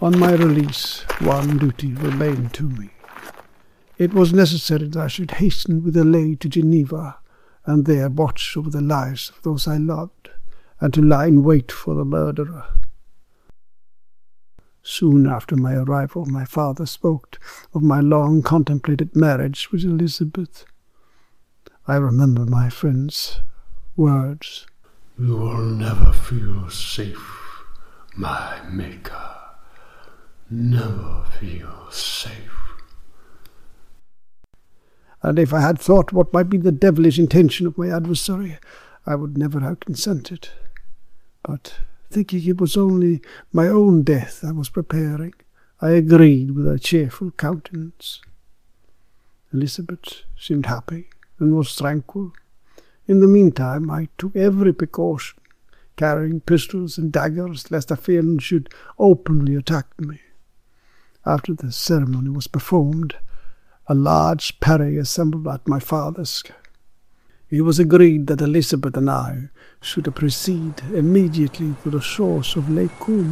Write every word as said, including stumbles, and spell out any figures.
On my release, one duty remained to me. It was necessary that I should hasten with delay to Geneva, and there watch over the lives of those I loved, and to lie in wait for the murderer. Soon after my arrival, my father spoke of my long-contemplated marriage with Elizabeth. I remember my friend's words. "You will never feel safe, my maker. Never feel safe." And if I had thought what might be the devilish intention of my adversary, I would never have consented. But thinking it was only my own death I was preparing, I agreed with a cheerful countenance. Elizabeth seemed happy and was tranquil. In the meantime I took every precaution, carrying pistols and daggers lest the fiend should openly attack me. After the ceremony was performed, a large party assembled at my father's. It was agreed that Elizabeth and I should proceed immediately to the shores of Lake Como.